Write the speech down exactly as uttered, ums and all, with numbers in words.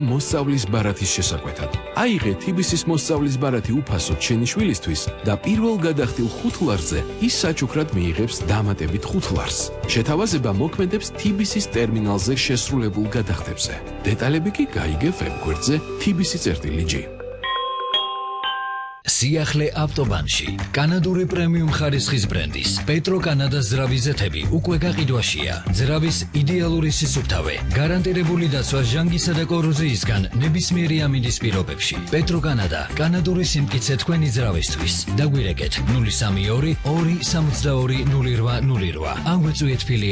მოსწავლის ბარათის შესაკვეთად. აიღე თიბისის მოსწავლის ბარათი უფასოდ შენი შვილისთვის და პირველ გადახდილ ხუთ ლარზე ის საჩუქრად მიიღებს დამატებით ხუთ ლარს. შეთავაზება მოქმედებს თიბისის ტერმინალზე შესრულებულ გადახდებზე. დეტალები კი გაიგე ვებგვერდზე თიბისი წერტილი ჯი. სიახლე ავტობანში კანადური პრემიუმ ხარისხის ბრენდის პეტრო კანადას ძრავის ზეთები უკვე გაყიდვაშია. ძრავის იდეალური სისუფთავე, გარანტირებული დაცვა ჟანგისა და კოროზიისგან ნებისმიერი ამინდის პირობებში. პეტრო კანადა, კანადური სიმტკიცე თქვენი ძრავისთვის. დაგვირეკეთ ნული სამი ორი ორი სამოცდაორი ნული რვა ნული რვა. ან გვეწვიეთ ფილიალში.